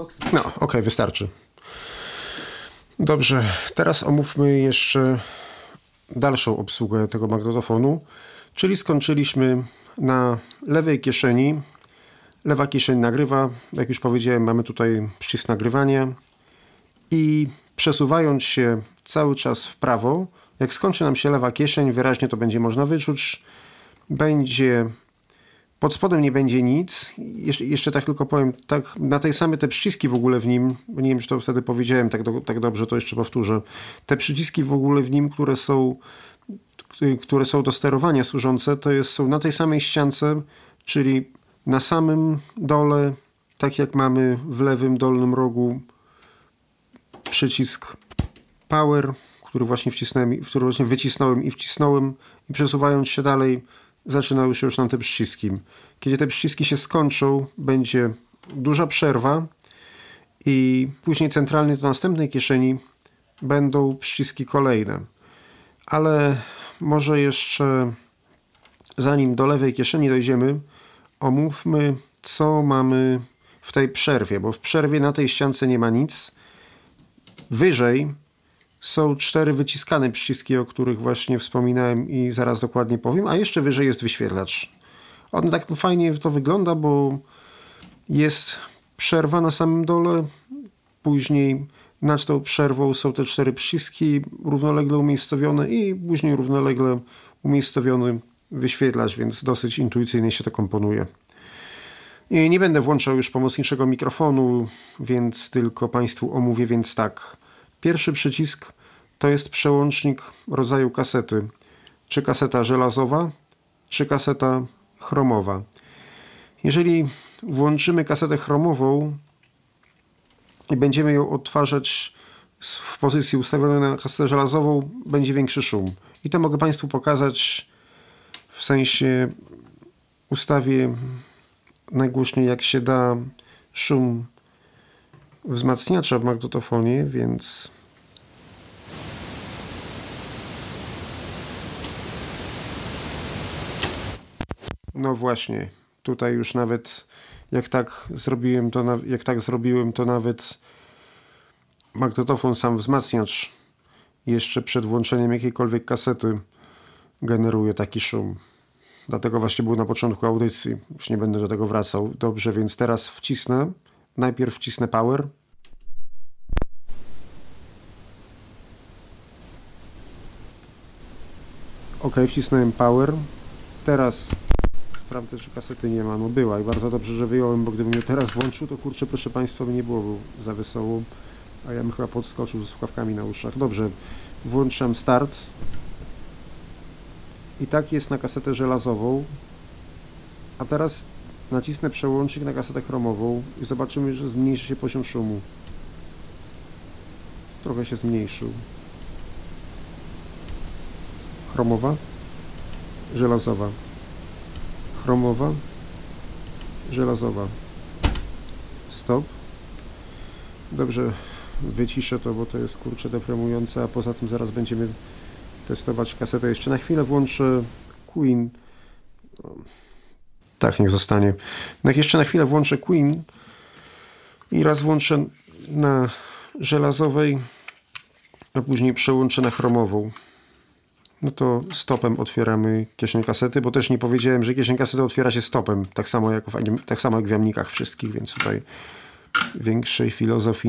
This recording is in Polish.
No, okej, wystarczy. Dobrze, teraz omówmy jeszcze dalszą obsługę tego magnetofonu, czyli skończyliśmy na lewej kieszeni. Lewa kieszeń nagrywa, jak już powiedziałem, mamy tutaj przycisk nagrywania i przesuwając się cały czas w prawo, jak skończy nam się lewa kieszeń, wyraźnie to będzie można wyczuć, pod spodem nie będzie nic. Jeszcze tak tylko powiem, tak na tej samej te przyciski w ogóle w nim, bo nie wiem, czy to wtedy powiedziałem tak dobrze, to jeszcze powtórzę. Te przyciski w ogóle w nim, które są do sterowania służące, są na tej samej ściance, czyli na samym dole, tak jak mamy w lewym dolnym rogu przycisk Power, który właśnie wycisnąłem i wcisnąłem, i przesuwając się dalej zaczynały się już nam te przyciski. Kiedy te przyciski się skończą, będzie duża przerwa i później centralnie do następnej kieszeni będą przyciski kolejne. Ale może jeszcze zanim do lewej kieszeni dojdziemy, omówmy, co mamy w tej przerwie, bo w przerwie na tej ściance nie ma nic. Wyżej są 4 wyciskane przyciski, o których właśnie wspominałem i zaraz dokładnie powiem, a jeszcze wyżej jest wyświetlacz. On tak fajnie to wygląda, bo jest przerwa na samym dole, później nad tą przerwą są te 4 przyciski równolegle umiejscowione i później równolegle umiejscowiony wyświetlacz, więc dosyć intuicyjnie się to komponuje. I nie będę włączał już pomocniczego mikrofonu, więc tylko Państwu omówię, więc tak. Pierwszy przycisk to jest przełącznik rodzaju kasety. Czy kaseta żelazowa, czy kaseta chromowa. Jeżeli włączymy kasetę chromową i będziemy ją odtwarzać w pozycji ustawionej na kasetę żelazową, będzie większy szum. I to mogę Państwu pokazać, w sensie ustawię najgłośniej jak się da szum wzmacniacza w magnetofonie, więc no właśnie, tutaj już nawet jak tak zrobiłem, to nawet magnetofon sam wzmacniacz jeszcze przed włączeniem jakiejkolwiek kasety generuje taki szum. Dlatego właśnie był na początku audycji. Już nie będę do tego wracał. Dobrze, więc teraz najpierw wcisnę Power. OK, wcisnąłem Power. Teraz sprawdzę, czy kasety nie ma. No była i bardzo dobrze, że wyjąłem, bo gdybym ją teraz włączył, to kurczę, proszę Państwa, by nie było za wesoło. A ja bym chyba podskoczył ze słuchawkami na uszach. Dobrze, włączam start. I tak jest na kasetę żelazową. A teraz nacisnę przełącznik na kasetę chromową i zobaczymy, że zmniejszy się poziom szumu. Trochę się zmniejszył. Chromowa, żelazowa. Chromowa, żelazowa. Stop. Dobrze, wyciszę to, bo to jest kurczę depremujące, a poza tym zaraz będziemy testować kasetę. Jeszcze na chwilę włączę Queen. Tak, niech zostanie. Jak jeszcze na chwilę włączę Queen i raz włączę na żelazowej, a później przełączę na chromową. No to stopem otwieramy kieszeń kasety, bo też nie powiedziałem, że kieszeń kasety otwiera się stopem, tak samo jak w jamnikach wszystkich, więc tutaj większej filozofii